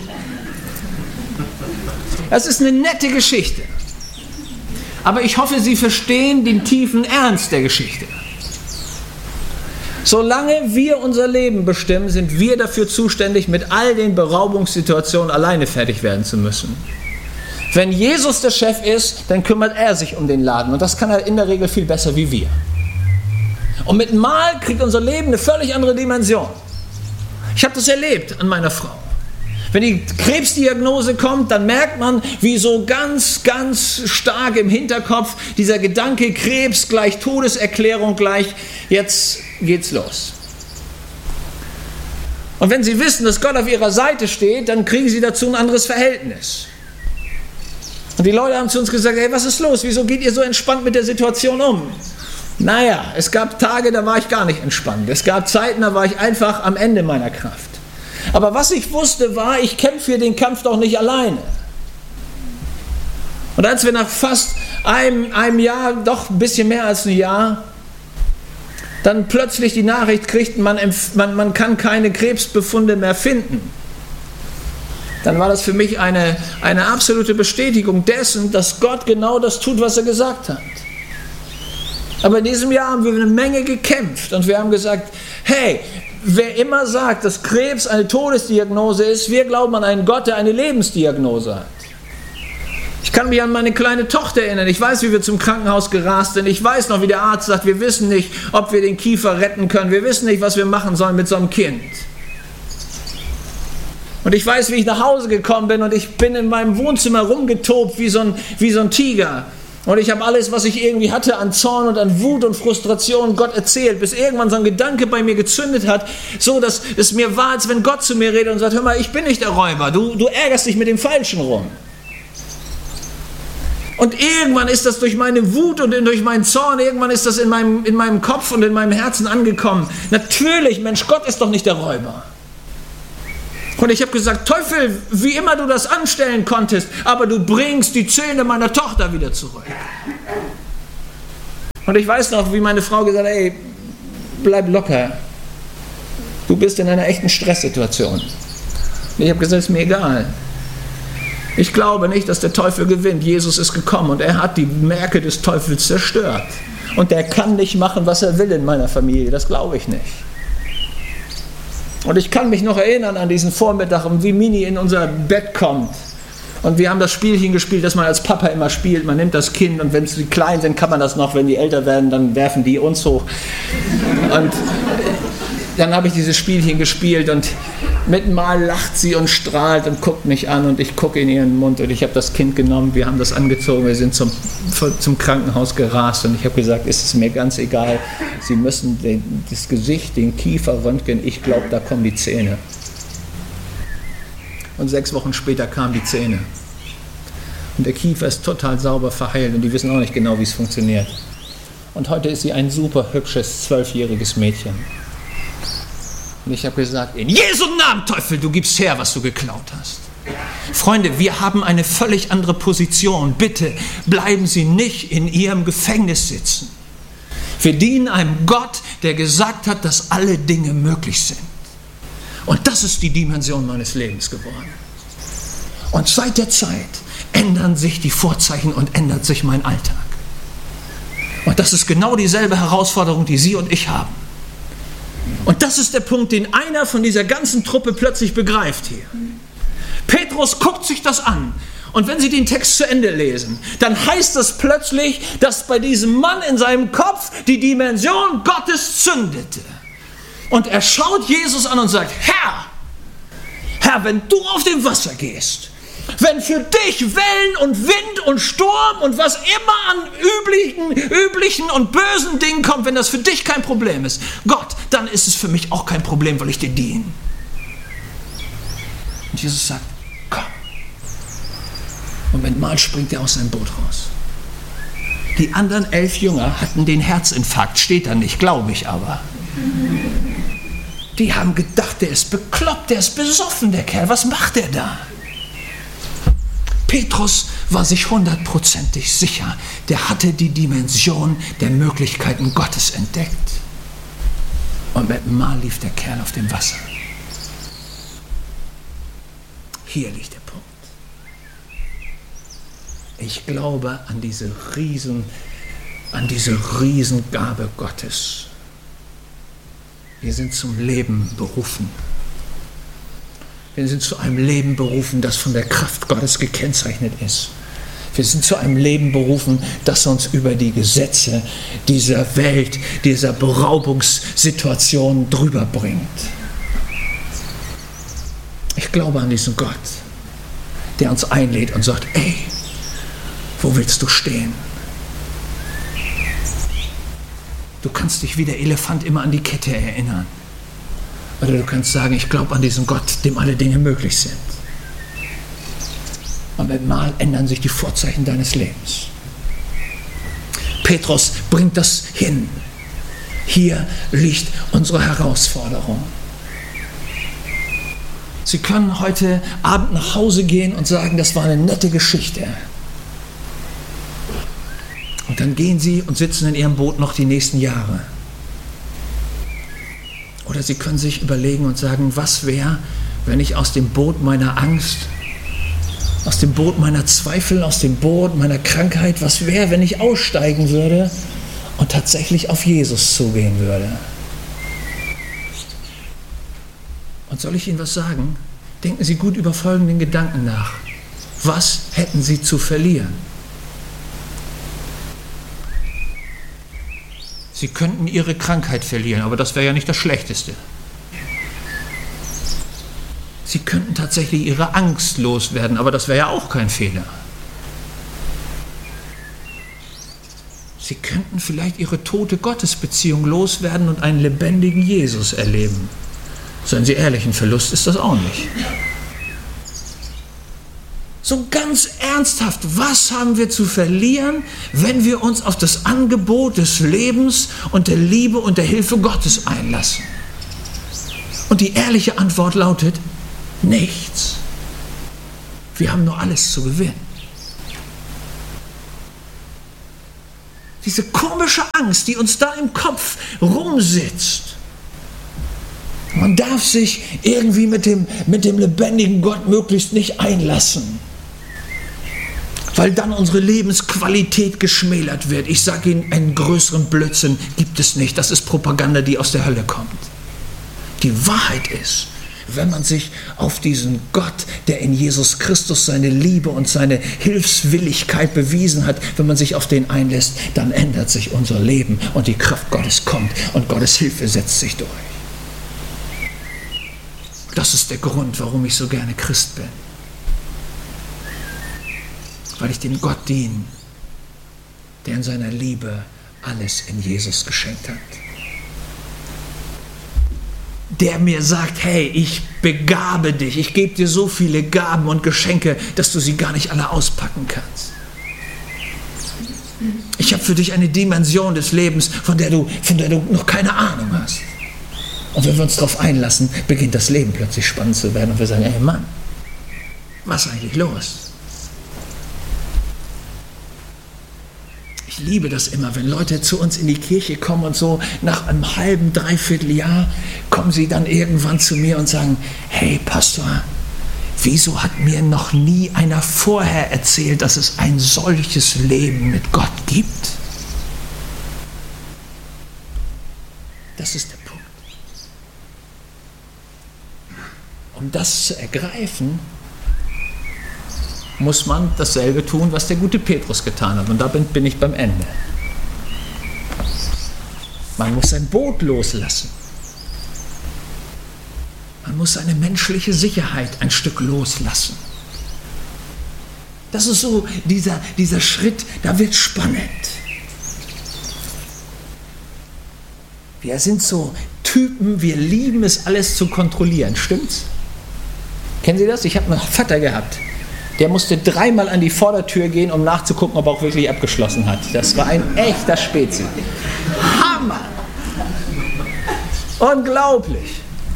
Das ist eine nette Geschichte. Aber ich hoffe, Sie verstehen den tiefen Ernst der Geschichte. Solange wir unser Leben bestimmen, sind wir dafür zuständig, mit all den Beraubungssituationen alleine fertig werden zu müssen. Wenn Jesus der Chef ist, dann kümmert er sich um den Laden. Und das kann er in der Regel viel besser wie wir. Und mit Mal kriegt unser Leben eine völlig andere Dimension. Ich habe das erlebt an meiner Frau. Wenn die Krebsdiagnose kommt, dann merkt man, wie so ganz, ganz stark im Hinterkopf dieser Gedanke, Krebs gleich Todeserklärung gleich, jetzt geht's los. Und wenn sie wissen, dass Gott auf ihrer Seite steht, dann kriegen sie dazu ein anderes Verhältnis. Und die Leute haben zu uns gesagt, hey, was ist los? Wieso geht ihr so entspannt mit der Situation um? Naja, es gab Tage, da war ich gar nicht entspannt. Es gab Zeiten, da war ich einfach am Ende meiner Kraft. Aber was ich wusste war, ich kämpfe hier den Kampf doch nicht alleine. Und als wir nach fast einem Jahr, doch ein bisschen mehr als ein Jahr, dann plötzlich die Nachricht kriegt, man kann keine Krebsbefunde mehr finden, dann war das für mich eine absolute Bestätigung dessen, dass Gott genau das tut, was er gesagt hat. Aber in diesem Jahr haben wir eine Menge gekämpft und wir haben gesagt, hey, wer immer sagt, dass Krebs eine Todesdiagnose ist, wir glauben an einen Gott, der eine Lebensdiagnose hat. Ich kann mich an meine kleine Tochter erinnern. Ich weiß, wie wir zum Krankenhaus gerast sind. Ich weiß noch, wie der Arzt sagt, wir wissen nicht, ob wir den Kiefer retten können. Wir wissen nicht, was wir machen sollen mit so einem Kind. Und ich weiß, wie ich nach Hause gekommen bin und ich bin in meinem Wohnzimmer rumgetobt wie so ein Tiger. Und ich habe alles, was ich irgendwie hatte an Zorn und an Wut und Frustration Gott erzählt, bis irgendwann so ein Gedanke bei mir gezündet hat, so dass es mir war, als wenn Gott zu mir redet und sagt, hör mal, ich bin nicht der Räuber, du ärgerst dich mit dem Falschen rum. Und irgendwann ist das durch meine Wut und durch meinen Zorn, irgendwann ist das in meinem Kopf und in meinem Herzen angekommen. Natürlich, Mensch, Gott ist doch nicht der Räuber. Und ich habe gesagt, Teufel, wie immer du das anstellen konntest, aber du bringst die Zähne meiner Tochter wieder zurück. Und ich weiß noch, wie meine Frau gesagt hat, ey, bleib locker. Du bist in einer echten Stresssituation. Und ich habe gesagt, ist mir egal. Ich glaube nicht, dass der Teufel gewinnt. Jesus ist gekommen und er hat die Werke des Teufels zerstört. Und er kann nicht machen, was er will in meiner Familie. Das glaube ich nicht. Und ich kann mich noch erinnern an diesen Vormittag, wie Mini in unser Bett kommt. Und wir haben das Spielchen gespielt, das man als Papa immer spielt. Man nimmt das Kind und wenn sie klein sind, kann man das noch. Wenn die älter werden, dann werfen die uns hoch. Und dann habe ich dieses Spielchen gespielt und mit Mal lacht sie und strahlt und guckt mich an und ich gucke in ihren Mund und ich habe das Kind genommen, wir haben das angezogen, wir sind zum Krankenhaus gerast und ich habe gesagt, ist es mir ganz egal, Sie müssen das Gesicht, den Kiefer röntgen, ich glaube, da kommen die Zähne. Und 6 Wochen später kamen die Zähne. Und der Kiefer ist total sauber verheilt und die wissen auch nicht genau, wie es funktioniert. Und heute ist sie ein super hübsches, 12-jähriges Mädchen. Und ich habe gesagt, in Jesu Namen, Teufel, du gibst her, was du geklaut hast. Freunde, wir haben eine völlig andere Position. Bitte bleiben Sie nicht in Ihrem Gefängnis sitzen. Wir dienen einem Gott, der gesagt hat, dass alle Dinge möglich sind. Und das ist die Dimension meines Lebens geworden. Und seit der Zeit ändern sich die Vorzeichen und ändert sich mein Alltag. Und das ist genau dieselbe Herausforderung, die Sie und ich haben. Und das ist der Punkt, den einer von dieser ganzen Truppe plötzlich begreift hier. Petrus guckt sich das an. Und wenn Sie den Text zu Ende lesen, dann heißt es plötzlich, dass bei diesem Mann in seinem Kopf die Dimension Gottes zündete. Und er schaut Jesus an und sagt, Herr, wenn du auf dem Wasser gehst, wenn für dich Wellen und Wind und Sturm und was immer an üblichen und bösen Dingen kommt, wenn das für dich kein Problem ist, Gott, dann ist es für mich auch kein Problem, weil ich dir diene. Und Jesus sagt, komm. Und mit Mal springt er aus seinem Boot raus. Die anderen 11 Jünger hatten den Herzinfarkt, steht da nicht, glaube ich aber. Die haben gedacht, der ist bekloppt, der ist besoffen, der Kerl, was macht der da? Petrus war sich 100%ig sicher, der hatte die Dimension der Möglichkeiten Gottes entdeckt. Und mit Mal lief der Kerl auf dem Wasser. Hier liegt der Punkt. Ich glaube an diese Riesengabe Gottes. Wir sind zum Leben berufen. Wir sind zu einem Leben berufen, das von der Kraft Gottes gekennzeichnet ist. Wir sind zu einem Leben berufen, das uns über die Gesetze dieser Welt, dieser Beraubungssituation drüber bringt. Ich glaube an diesen Gott, der uns einlädt und sagt, ey, wo willst du stehen? Du kannst dich wie der Elefant immer an die Kette erinnern. Oder du kannst sagen, ich glaube an diesen Gott, dem alle Dinge möglich sind. Und mit Mal ändern sich die Vorzeichen deines Lebens. Petrus bringt das hin. Hier liegt unsere Herausforderung. Sie können heute Abend nach Hause gehen und sagen, das war eine nette Geschichte. Und dann gehen Sie und sitzen in Ihrem Boot noch die nächsten Jahre. Oder Sie können sich überlegen und sagen, was wäre, wenn ich aus dem Boot meiner Angst, aus dem Boot meiner Zweifel, aus dem Boot meiner Krankheit, was wäre, wenn ich aussteigen würde und tatsächlich auf Jesus zugehen würde? Und soll ich Ihnen was sagen? Denken Sie gut über folgenden Gedanken nach. Was hätten Sie zu verlieren? Sie könnten Ihre Krankheit verlieren, aber das wäre ja nicht das Schlechteste. Sie könnten tatsächlich Ihre Angst loswerden, aber das wäre ja auch kein Fehler. Sie könnten vielleicht Ihre tote Gottesbeziehung loswerden und einen lebendigen Jesus erleben. Seien Sie ehrlich, ein Verlust ist das auch nicht. So ganz ernsthaft, was haben wir zu verlieren, wenn wir uns auf das Angebot des Lebens und der Liebe und der Hilfe Gottes einlassen? Und die ehrliche Antwort lautet, nichts. Wir haben nur alles zu gewinnen. Diese komische Angst, die uns da im Kopf rumsitzt. Man darf sich irgendwie mit dem lebendigen Gott möglichst nicht einlassen, weil dann unsere Lebensqualität geschmälert wird. Ich sage Ihnen, einen größeren Blödsinn gibt es nicht. Das ist Propaganda, die aus der Hölle kommt. Die Wahrheit ist, wenn man sich auf diesen Gott, der in Jesus Christus seine Liebe und seine Hilfswilligkeit bewiesen hat, wenn man sich auf den einlässt, dann ändert sich unser Leben und die Kraft Gottes kommt und Gottes Hilfe setzt sich durch. Das ist der Grund, warum ich so gerne Christ bin. Weil ich dem Gott diene, der in seiner Liebe alles in Jesus geschenkt hat. Der mir sagt, hey, ich begabe dich, ich gebe dir so viele Gaben und Geschenke, dass du sie gar nicht alle auspacken kannst. Ich habe für dich eine Dimension des Lebens, von der du noch keine Ahnung hast. Und wenn wir uns darauf einlassen, beginnt das Leben plötzlich spannend zu werden und wir sagen, ey Mann, was ist eigentlich los? Ich liebe das immer, wenn Leute zu uns in die Kirche kommen und so nach einem halben, dreiviertel Jahr kommen sie dann irgendwann zu mir und sagen, hey Pastor, wieso hat mir noch nie einer vorher erzählt, dass es ein solches Leben mit Gott gibt? Das ist der Punkt. Um das zu ergreifen, muss man dasselbe tun, was der gute Petrus getan hat. Und da bin ich beim Ende. Man muss sein Boot loslassen. Man muss seine menschliche Sicherheit ein Stück loslassen. Das ist so dieser Schritt, da wird spannend. Wir sind so Typen, wir lieben es, alles zu kontrollieren. Stimmt's? Kennen Sie das? Ich habe einen Vater gehabt. Der musste 3-mal an die Vordertür gehen, um nachzugucken, ob er auch wirklich abgeschlossen hat. Das war ein echter Spezi. Hammer! Unglaublich!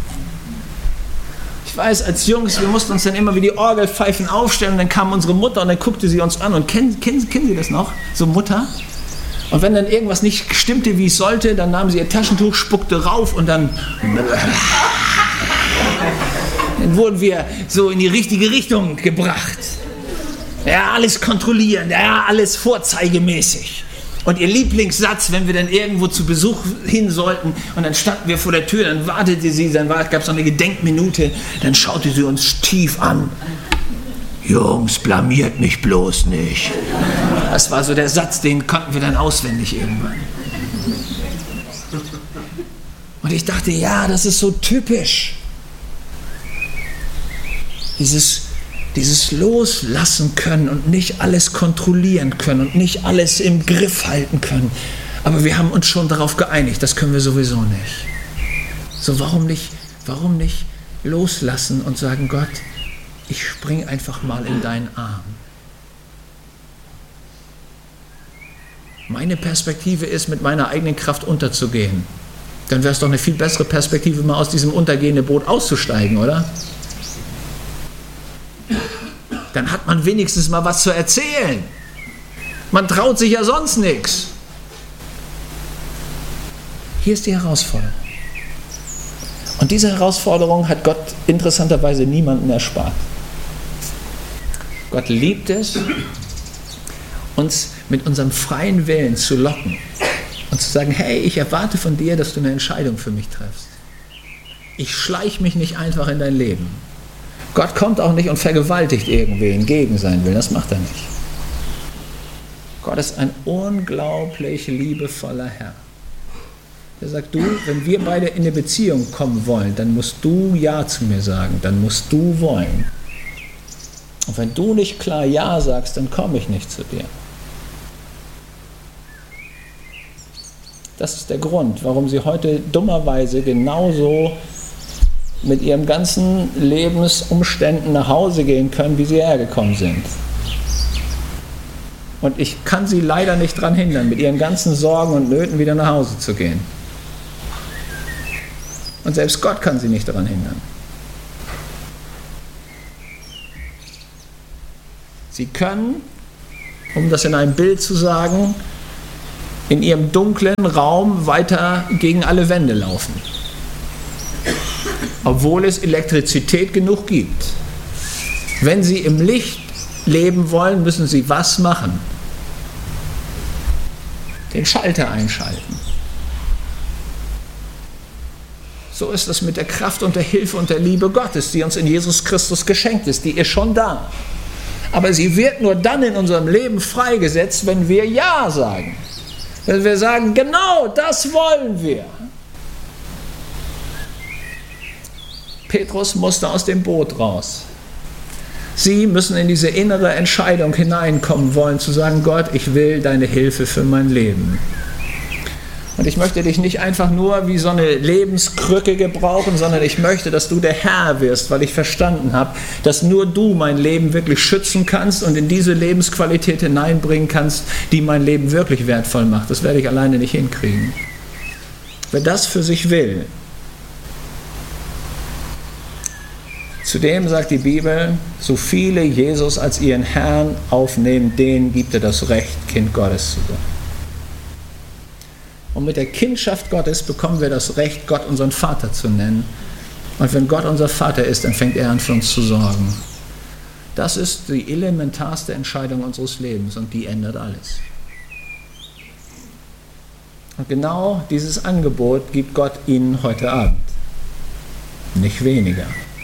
Ich weiß, als Jungs, wir mussten uns dann immer wie die Orgelpfeifen aufstellen und dann kam unsere Mutter und dann guckte sie uns an. Und kennen Sie das noch? So Mutter? Und wenn dann irgendwas nicht stimmte, wie es sollte, dann nahm sie ihr Taschentuch, spuckte rauf und dann wurden wir so in die richtige Richtung gebracht. Ja, alles kontrollieren, ja, alles vorzeigemäßig. Und ihr Lieblingssatz, wenn wir dann irgendwo zu Besuch hin sollten und dann standen wir vor der Tür, dann wartete sie, dann gab es noch eine Gedenkminute, dann schaute sie uns tief an. Jungs, blamiert mich bloß nicht. Das war so der Satz, den konnten wir dann auswendig irgendwann. Und ich dachte, ja, das ist so typisch. Dieses Loslassen können und nicht alles kontrollieren können und nicht alles im Griff halten können. Aber wir haben uns schon darauf geeinigt, das können wir sowieso nicht. So, warum nicht loslassen und sagen, Gott, ich spring einfach mal in deinen Arm. Meine Perspektive ist, mit meiner eigenen Kraft unterzugehen. Dann wäre es doch eine viel bessere Perspektive, mal aus diesem untergehenden Boot auszusteigen, oder? Dann hat man wenigstens mal was zu erzählen. Man traut sich ja sonst nichts. Hier ist die Herausforderung. Und diese Herausforderung hat Gott interessanterweise niemanden erspart. Gott liebt es, uns mit unserem freien Willen zu locken und zu sagen, hey, ich erwarte von dir, dass du eine Entscheidung für mich triffst. Ich schleiche mich nicht einfach in dein Leben. Gott kommt auch nicht und vergewaltigt irgendwen gegen sein Willen, das macht er nicht. Gott ist ein unglaublich liebevoller Herr. Der sagt, du, wenn wir beide in eine Beziehung kommen wollen, dann musst du Ja zu mir sagen, dann musst du wollen. Und wenn du nicht klar Ja sagst, dann komme ich nicht zu dir. Das ist der Grund, warum sie heute dummerweise genauso mit ihren ganzen Lebensumständen nach Hause gehen können, wie sie hergekommen sind. Und ich kann sie leider nicht daran hindern, mit ihren ganzen Sorgen und Nöten wieder nach Hause zu gehen. Und selbst Gott kann sie nicht daran hindern. Sie können, um das in einem Bild zu sagen, in ihrem dunklen Raum weiter gegen alle Wände laufen. Obwohl es Elektrizität genug gibt. Wenn sie im Licht leben wollen, müssen sie was machen? Den Schalter einschalten. So ist es mit der Kraft und der Hilfe und der Liebe Gottes, die uns in Jesus Christus geschenkt ist. Die ist schon da. Aber sie wird nur dann in unserem Leben freigesetzt, wenn wir Ja sagen. Wenn wir sagen, genau das wollen wir. Petrus musste aus dem Boot raus. Sie müssen in diese innere Entscheidung hineinkommen wollen, zu sagen, Gott, ich will deine Hilfe für mein Leben. Und ich möchte dich nicht einfach nur wie so eine Lebenskrücke gebrauchen, sondern ich möchte, dass du der Herr wirst, weil ich verstanden habe, dass nur du mein Leben wirklich schützen kannst und in diese Lebensqualität hineinbringen kannst, die mein Leben wirklich wertvoll macht. Das werde ich alleine nicht hinkriegen. Wer das für sich will, zudem sagt die Bibel, so viele Jesus als ihren Herrn aufnehmen, denen gibt er das Recht, Kind Gottes zu sein. Und mit der Kindschaft Gottes bekommen wir das Recht, Gott unseren Vater zu nennen. Und wenn Gott unser Vater ist, dann fängt er an, für uns zu sorgen. Das ist die elementarste Entscheidung unseres Lebens und die ändert alles. Und genau dieses Angebot gibt Gott Ihnen heute Abend. Nicht weniger.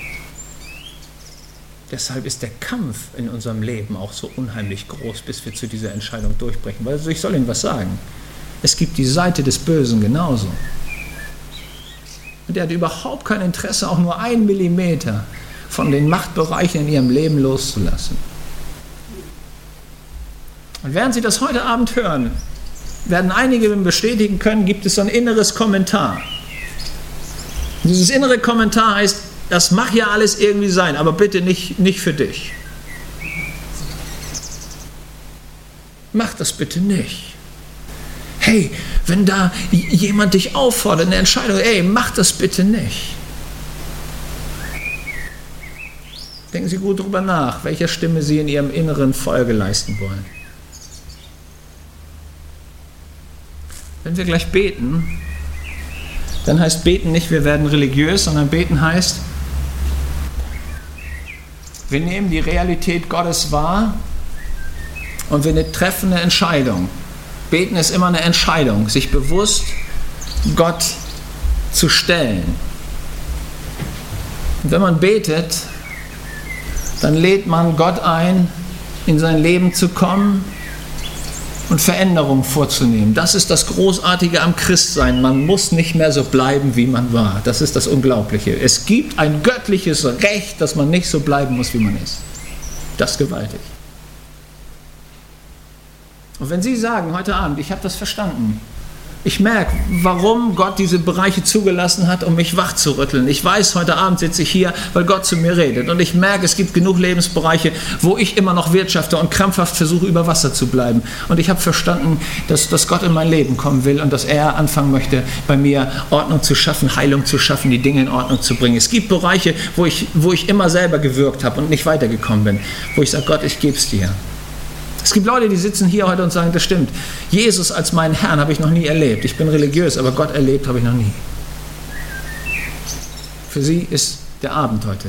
Deshalb ist der Kampf in unserem Leben auch so unheimlich groß, bis wir zu dieser Entscheidung durchbrechen. Weil ich soll Ihnen was sagen. Es gibt die Seite des Bösen genauso. Und er hat überhaupt kein Interesse, auch nur 1 Millimeter von den Machtbereichen in ihrem Leben loszulassen. Und während Sie das heute Abend hören, werden einige bestätigen können, gibt es so ein inneres Kommentar. Und dieses innere Kommentar heißt, das mag ja alles irgendwie sein, aber bitte nicht für dich. Mach das bitte nicht. Hey, wenn da jemand dich auffordert, eine Entscheidung, mach das bitte nicht. Denken Sie gut darüber nach, welcher Stimme Sie in Ihrem Inneren Folge leisten wollen. Wenn wir gleich beten, dann heißt beten nicht, wir werden religiös, sondern beten heißt, wir nehmen die Realität Gottes wahr und wir treffen eine Entscheidung. Beten ist immer eine Entscheidung, sich bewusst Gott zu stellen. Und wenn man betet, dann lädt man Gott ein, in sein Leben zu kommen und Veränderungen vorzunehmen. Das ist das Großartige am Christsein. Man muss nicht mehr so bleiben, wie man war. Das ist das Unglaubliche. Es gibt ein göttliches Recht, dass man nicht so bleiben muss, wie man ist. Das ist gewaltig. Und wenn Sie sagen, heute Abend, ich habe das verstanden, ich merke, warum Gott diese Bereiche zugelassen hat, um mich wach zu rütteln. Ich weiß, heute Abend sitze ich hier, weil Gott zu mir redet. Und ich merke, es gibt genug Lebensbereiche, wo ich immer noch wirtschafte und krampfhaft versuche, über Wasser zu bleiben. Und ich habe verstanden, dass Gott in mein Leben kommen will und dass er anfangen möchte, bei mir Ordnung zu schaffen, Heilung zu schaffen, die Dinge in Ordnung zu bringen. Es gibt Bereiche, wo ich immer selber gewirkt habe und nicht weitergekommen bin, wo ich sage, Gott, ich gebe es dir. Es gibt Leute, die sitzen hier heute und sagen, das stimmt, Jesus als meinen Herrn habe ich noch nie erlebt. Ich bin religiös, aber Gott erlebt habe ich noch nie. Für sie ist der Abend heute.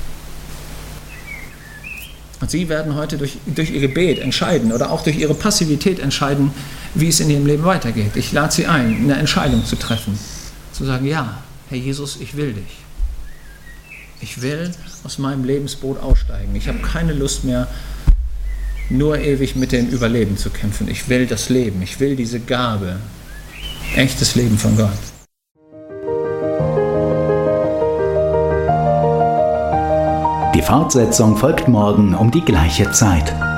Und sie werden heute durch ihr Gebet entscheiden oder auch durch ihre Passivität entscheiden, wie es in ihrem Leben weitergeht. Ich lade sie ein, eine Entscheidung zu treffen. Zu sagen, ja, Herr Jesus, ich will dich. Ich will aus meinem Lebensboot aussteigen. Ich habe keine Lust mehr, nur ewig mit dem Überleben zu kämpfen. Ich will das Leben, ich will diese Gabe, echtes Leben von Gott. Die Fortsetzung folgt morgen um die gleiche Zeit.